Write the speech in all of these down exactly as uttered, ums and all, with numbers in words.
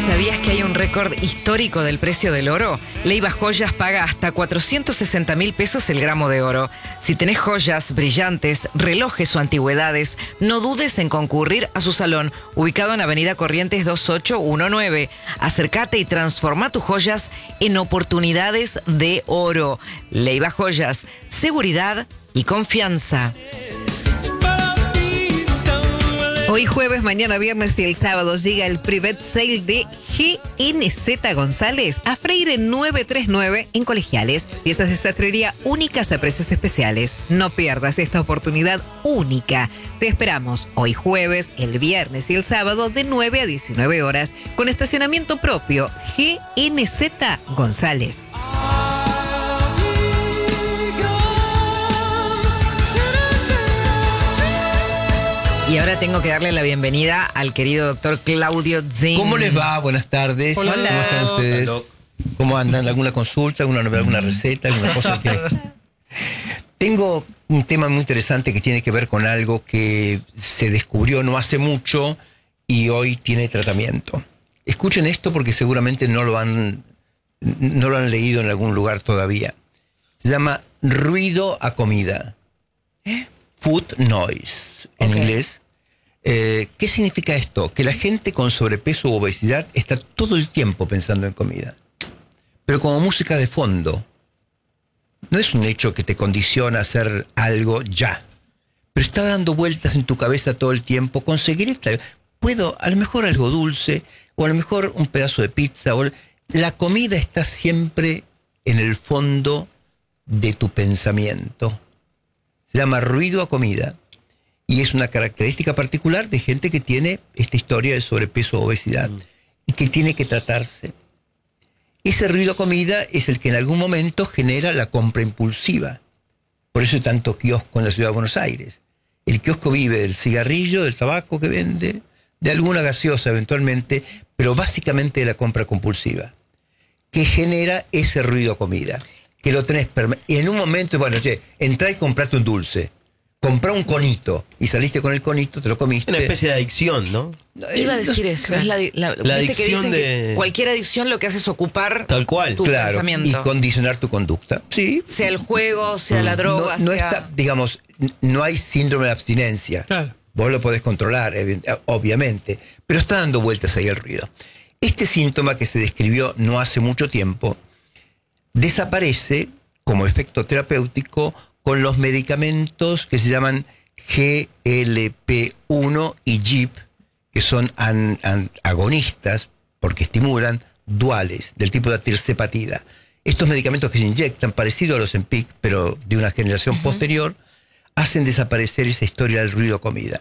¿Sabías que hay un récord histórico del precio del oro? Leiva Joyas paga hasta cuatrocientos sesenta mil pesos el gramo de oro. Si tenés joyas, brillantes, relojes o antigüedades, no dudes en concurrir a su salón, ubicado en Avenida Corrientes dos ocho uno nueve. Acércate y transforma tus joyas en oportunidades de oro. Leiva Joyas, seguridad y confianza. Hoy jueves, mañana viernes y el sábado llega el Private Sale de G N Z González a Freire nueve tres nueve en Colegiales. Piezas de sastrería únicas a precios especiales. No pierdas esta oportunidad única. Te esperamos hoy jueves, el viernes y el sábado de nueve a diecinueve horas con estacionamiento propio. G N Z González. Y ahora tengo que darle la bienvenida al querido doctor Claudio Zin. ¿Cómo les va? Buenas tardes. Hola. ¿Cómo están ustedes? Hola. ¿Cómo andan? ¿Alguna consulta? ¿Alguna, alguna receta? ¿Alguna cosa que tiene? Tengo un tema muy interesante que tiene que ver con algo que se descubrió no hace mucho y hoy tiene tratamiento. Escuchen esto porque seguramente no lo han, no lo han leído en algún lugar todavía. Se llama ruido a comida. ¿Eh? Food noise, en okay. inglés. Eh, ¿Qué significa esto? Que la gente con sobrepeso u obesidad está todo el tiempo pensando en comida. Pero como música de fondo. No es un hecho que te condiciona a hacer algo ya. Pero está dando vueltas en tu cabeza todo el tiempo. Conseguir esta... Puedo, a lo mejor algo dulce, o a lo mejor un pedazo de pizza. O... La comida está siempre en el fondo de tu pensamiento. Se llama ruido a comida y es una característica particular de gente que tiene esta historia de sobrepeso o obesidad mm. y que tiene que tratarse. Ese ruido a comida es el que en algún momento genera la compra impulsiva. Por eso hay tanto kiosco en la ciudad de Buenos Aires. El kiosco vive del cigarrillo, del tabaco que vende, de alguna gaseosa eventualmente, pero básicamente de la compra compulsiva, que genera ese ruido a comida. Que lo tenés perma- y en un momento, bueno, che, entrá y comprate un dulce, comprá un conito, y saliste con el conito, te lo comiste. Una especie de adicción, ¿no? Iba a decir eso, es la, la, la adicción que de... que cualquier adicción lo que hace es ocupar tal cual, tu claro, pensamiento. Y condicionar tu conducta. Sí. Sea el juego, sea mm. la droga, no, no sea... está, digamos, no hay síndrome de abstinencia. Claro. Vos lo podés controlar, obviamente, pero está dando vueltas ahí el ruido. Este síntoma que se describió no hace mucho tiempo desaparece como efecto terapéutico con los medicamentos que se llaman G L P uno y G I P, que son an, an, agonistas, porque estimulan, duales, del tipo de tirzepatida. Estos medicamentos que se inyectan, parecidos a los Empic, pero de una generación uh-huh. posterior, hacen desaparecer esa historia del ruido comida.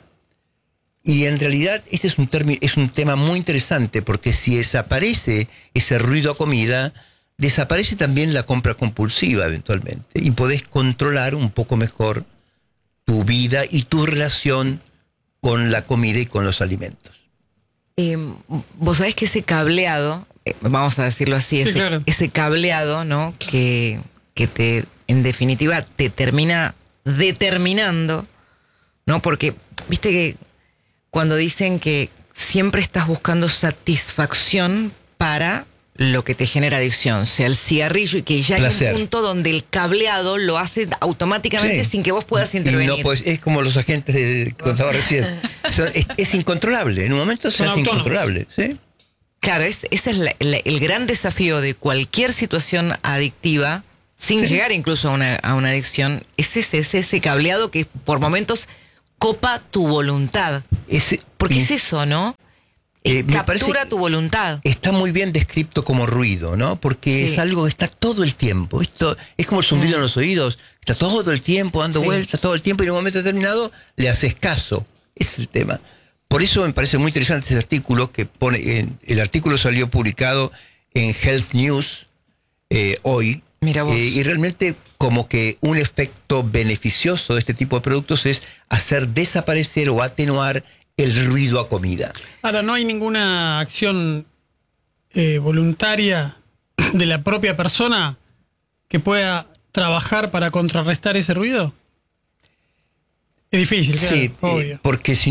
Y en realidad este es un, termi- es un tema muy interesante, porque si desaparece ese ruido a comida, desaparece también la compra compulsiva eventualmente y podés controlar un poco mejor tu vida y tu relación con la comida y con los alimentos. Eh, vos sabés que ese cableado, eh, vamos a decirlo así, sí, ese, claro. ese cableado, ¿no? Que, que te, en definitiva, te termina determinando, ¿no? Porque, viste que cuando dicen que siempre estás buscando satisfacción para lo que te genera adicción, sea el cigarrillo, y que ya Placer. Hay un punto donde el cableado lo hace automáticamente sí. sin que vos puedas intervenir. Y no podés, es como los agentes de, que contaba recién. Son, es, es incontrolable, en un momento se hace incontrolable. ¿Sí? Claro, es, ese es la, la, el gran desafío de cualquier situación adictiva, sin sí. llegar incluso a una, a una adicción, es ese, ese, ese cableado que por momentos copa tu voluntad. Ese, Porque y, es eso, ¿no? Eh, captura tu voluntad. Está muy bien descrito como ruido, ¿no? Porque sí. es algo que está todo el tiempo. Esto es como el zumbido mm. en los oídos. Está todo el tiempo dando sí. vueltas, todo el tiempo, y en un momento determinado le haces caso. Ese es el tema. Por eso me parece muy interesante ese artículo que pone. En, el artículo salió publicado en Health News eh, hoy. Mira vos. Eh, y realmente como que un efecto beneficioso de este tipo de productos es hacer desaparecer o atenuar el ruido a comida. Ahora, ¿no hay ninguna acción eh, voluntaria de la propia persona que pueda trabajar para contrarrestar ese ruido? Es difícil, claro, sí, obvio. Eh, porque si no,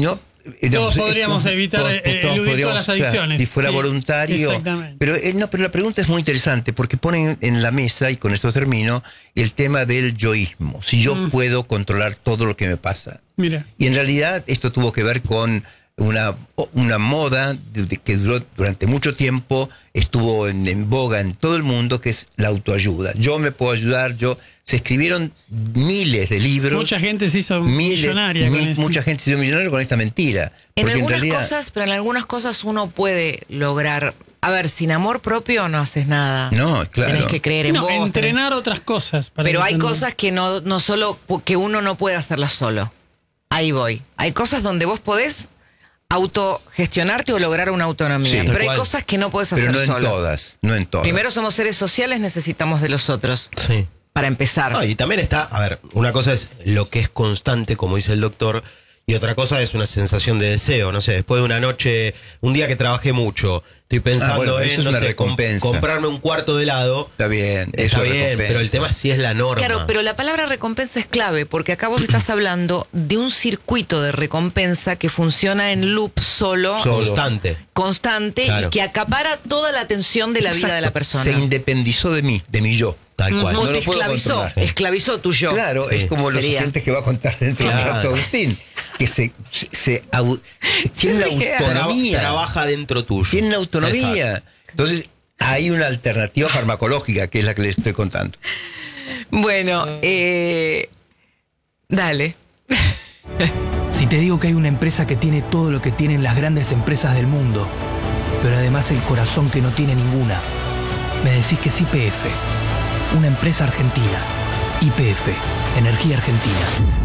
Digamos, todos podríamos esto, evitar todos, el, todos eludir todas las adicciones. Si fuera sí, voluntario. Exactamente. Pero, eh, no, pero la pregunta es muy interesante porque ponen en la mesa, y con esto termino, el tema del yoísmo. Si yo mm. puedo controlar todo lo que me pasa. Mira. Y en realidad esto tuvo que ver con una, una moda de, de, que duró durante mucho tiempo, estuvo en, en boga en todo el mundo, que es la autoayuda. Yo me puedo ayudar, yo... Se escribieron miles de libros. Mucha gente se hizo miles, millonaria mi, con eso. Mucha gente se hizo millonaria con esta mentira. En algunas en realidad, cosas, pero en algunas cosas uno puede lograr... A ver, sin amor propio no haces nada. No, claro. Tenés que creer en no, vos. entrenar tenés... otras cosas. Para pero hay entender. cosas que no, no solo... Que uno no puede hacerlas solo. Ahí voy. Hay cosas donde vos podés autogestionarte o lograr una autonomía. Sí, pero hay cual, cosas que no puedes hacer pero no solo. en todas, no en todas. Primero somos seres sociales, necesitamos de los otros. Sí. Para empezar. No, y también está, a ver, una cosa es lo que es constante, como dice el doctor, y otra cosa es una sensación de deseo. No sé, después de una noche, un día que trabajé mucho, estoy pensando ah, bueno, en, no sé, com- comprarme un cuarto de helado. Está bien, está bien, pero el tema es si es la norma. Claro, pero la palabra recompensa es clave, porque acá vos estás hablando de un circuito de recompensa que funciona en loop solo. solo. Constante. Constante, claro. Y que acapara toda la atención de la Exacto. vida de la persona. Se independizó de mí, de mi yo. Tal cual. No, no te esclavizó, esclavizó tu yo. Claro, sí. Es como Sería. los agentes que va a contar dentro claro. de Santo Agustín, que se, se, se au, tiene la autonomía. Trabaja dentro tuyo. Tiene la autonomía. Exacto. Entonces, hay una alternativa farmacológica, que es la que les estoy contando. Bueno, eh, dale. Si te digo que hay una empresa que tiene todo lo que tienen las grandes empresas del mundo, pero además el corazón que no tiene ninguna, me decís que es Y P F. Una empresa argentina. Y P F, Energía Argentina.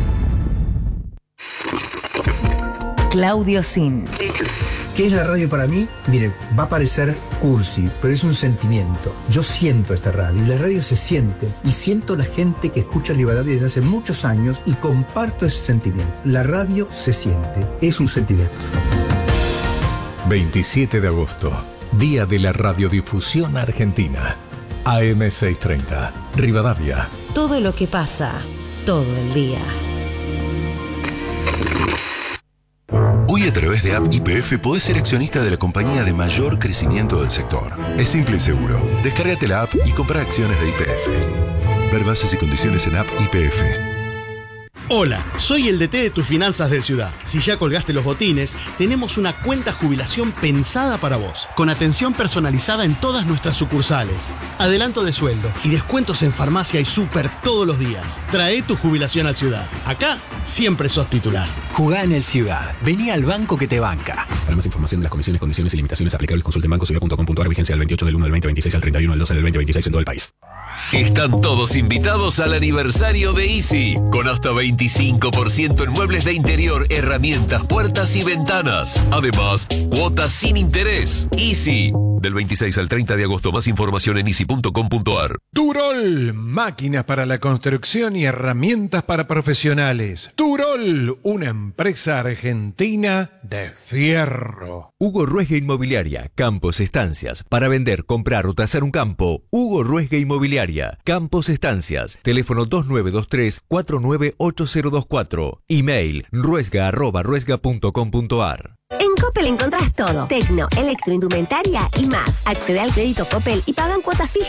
Claudio Sin. ¿Qué es la radio para mí? Mire, va a parecer cursi, pero es un sentimiento. Yo siento esta radio y la radio se siente. Y siento la gente que escucha Rivadavia desde hace muchos años y comparto ese sentimiento. La radio se siente, es un sentimiento. veintisiete de agosto, Día de la Radiodifusión Argentina. A M seiscientos treinta, Rivadavia. Todo lo que pasa, todo el día. Hoy a través de App Y P F podés ser accionista de la compañía de mayor crecimiento del sector. Es simple y seguro. Descárgate la app y compra acciones de Y P F. Ver bases y condiciones en App Y P F. Hola, soy el D T de tus finanzas del Ciudad. Si ya colgaste los botines, tenemos una cuenta jubilación pensada para vos, con atención personalizada en todas nuestras sucursales, adelanto de sueldo y descuentos en farmacia y súper todos los días. Trae tu jubilación al Ciudad. Acá siempre sos titular. Jugá en el Ciudad. Vení al banco que te banca. Para más información de las condiciones, condiciones y limitaciones aplicables, consulte en banco ciudad punto com punto a r. Vigencia del veintiocho del uno del veinte veintiséis al treinta y uno del doce del veinte veintiséis en todo el país. Están todos invitados al aniversario de Easy, con hasta veinticinco por ciento en muebles de interior, herramientas, puertas y ventanas. Además, cuotas sin interés. Easy, del veintiséis al treinta de agosto. Más información en easy punto com punto a r. Turol, máquinas para la construcción y herramientas para profesionales. Turol, una empresa argentina de fierro. Hugo Ruesga Inmobiliaria, Campos Estancias. Para vender, comprar o tasar un campo, Hugo Ruesga Inmobiliaria, Campos Estancias. Teléfono dos nueve dos tres, cuatro nueve ocho cero dos cuatro. Email ruesga arroba ruesga punto com punto a r. En Coppel encontrás todo. Tecno, electroindumentaria y más. Accede al crédito Coppel y pagan cuotas fijas